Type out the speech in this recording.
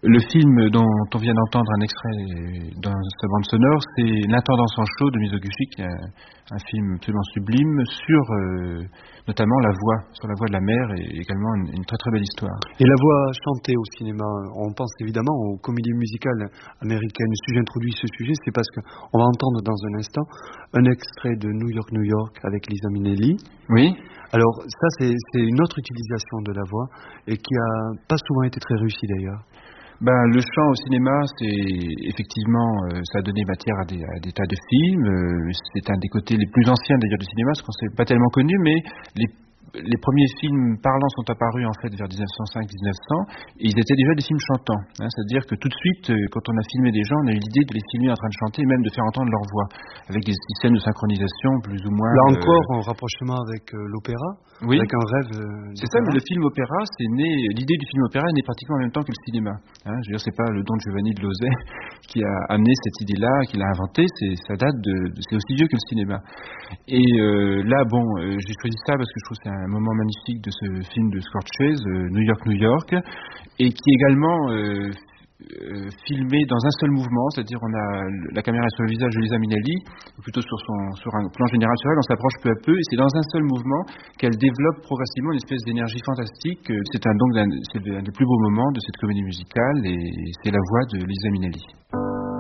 Le film dont on vient d'entendre un extrait dans sa bande sonore, c'est L'Intendant Sancho de Mizoguchi, qui est un film absolument sublime sur notamment sur la voix de la mer, et également une très très belle histoire. Et la voix chantée au cinéma, on pense évidemment aux comédies musicales américaines. Si j'introduis ce sujet, c'est parce qu'on va entendre dans un instant un extrait de New York, New York avec Liza Minnelli. Oui. Alors ça, c'est une autre utilisation de la voix et qui a pas souvent été très réussie d'ailleurs. Le chant au cinéma, c'est effectivement, ça a donné matière à des tas de films. C'est un des côtés les plus anciens d'ailleurs du cinéma, parce qu'on s'est pas tellement connu, mais les premiers films parlants sont apparus en fait vers 1905-1900, et ils étaient déjà des films chantants. C'est-à-dire que tout de suite, quand on a filmé des gens, on a eu l'idée de les filmer en train de chanter, et même de faire entendre leur voix, avec des systèmes de synchronisation plus ou moins. Là encore, en rapprochement avec l'opéra, oui, avec un rêve. C'est ça, mais le film opéra, l'idée du film opéra est née pratiquement en même temps que le cinéma. Je veux dire, c'est pas le Don Giovanni de Lauzet qui a amené cette idée-là, qui l'a inventée. C'est aussi vieux que le cinéma. Et là, j'ai choisi ça parce que je trouve que c'est un moment magnifique de ce film de Scorsese, New York, New York, et qui est également filmé dans un seul mouvement, c'est-à-dire la caméra est sur le visage de Liza Minnelli, ou plutôt sur un plan général sur elle, on s'approche peu à peu, et c'est dans un seul mouvement qu'elle développe progressivement une espèce d'énergie fantastique. C'est un des plus beaux moments de cette comédie musicale, et c'est la voix de Liza Minnelli.